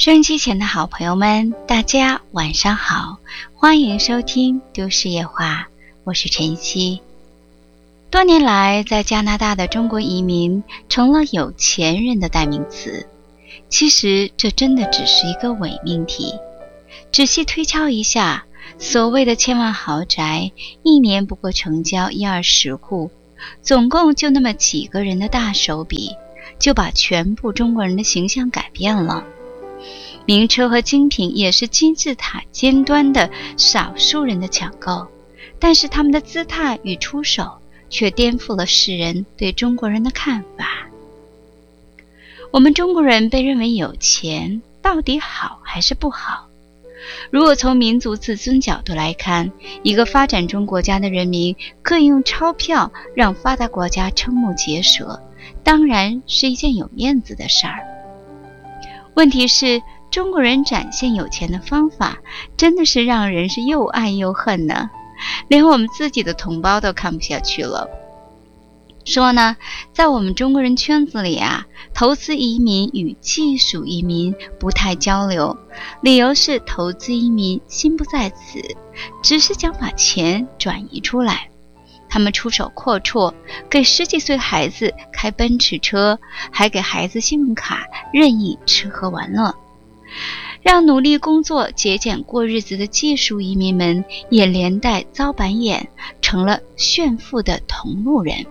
收音机前的好朋友们，大家晚上好，欢迎收听都市夜话，我是晨曦。多年来，在加拿大的中国移民成了有钱人的代名词。其实这真的只是一个伪命题。仔细推敲一下，所谓的千万豪宅，一年不过成交1-20户，总共就那么几个人的大手笔，就把全部中国人的形象改变了。名车和精品也是金字塔尖端的少数人的抢购，但是他们的姿态与出手却颠覆了世人对中国人的看法。我们中国人被认为有钱，到底好还是不好？如果从民族自尊角度来看，一个发展中国家的人民可以用钞票让发达国家瞠目结舌，当然是一件有面子的事儿。问题是，中国人展现有钱的方法真的是让人是又爱又恨呢，连我们自己的同胞都看不下去了。说呢，在我们中国人圈子里啊，投资移民与技术移民不太交流，理由是投资移民心不在此，只是想把钱转移出来。他们出手阔绰，给10几岁孩子开奔驰车，还给孩子信用卡任意吃喝玩乐，让努力工作节俭过日子的技术移民们也连带遭白眼，成了炫富的同路人。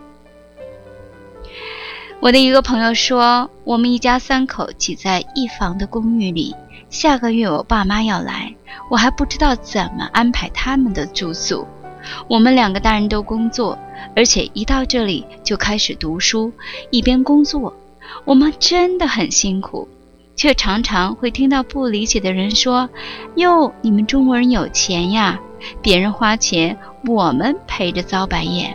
我的一个朋友说，我们一家3口挤在一房的公寓里，下个月我爸妈要来，我还不知道怎么安排他们的住宿。我们2个大人都工作，而且一到这里就开始读书，一边工作。我们真的很辛苦，却常常会听到不理解的人说，哟，你们中国人有钱呀，别人花钱，我们陪着遭白眼。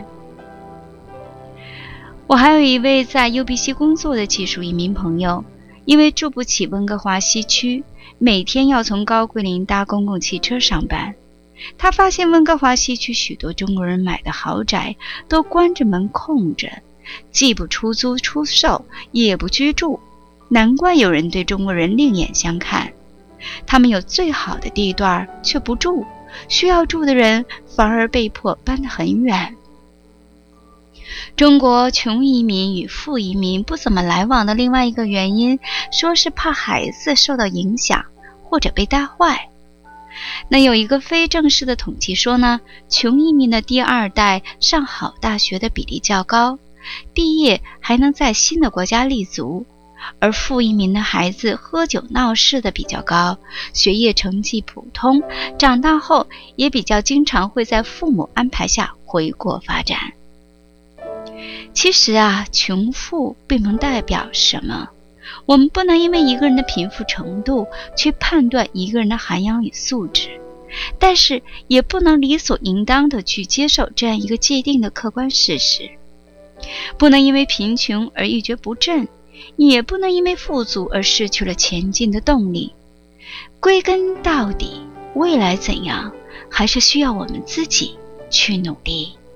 我还有一位在 UBC 工作的技术移民朋友，因为住不起温哥华西区，每天要从高桂林搭公共汽车上班。他发现温哥华西区许多中国人买的豪宅都关着门空着，既不出租出售，也不居住，难怪有人对中国人另眼相看。他们有最好的地段却不住，需要住的人反而被迫搬得很远。中国穷移民与富移民不怎么来往的另外一个原因，说是怕孩子受到影响或者被带坏。那有一个非正式的统计说呢，穷移民的第2代上好大学的比例较高，毕业还能在新的国家立足，而富移民的孩子喝酒闹事的比较高，学业成绩普通，长大后也比较经常会在父母安排下回国发展。其实啊，穷富并不代表什么，我们不能因为一个人的贫富程度去判断一个人的涵养与素质，但是也不能理所应当的去接受这样一个既定的客观事实。不能因为贫穷而一蹶不振，也不能因为富足而失去了前进的动力。归根到底，未来怎样，还是需要我们自己去努力。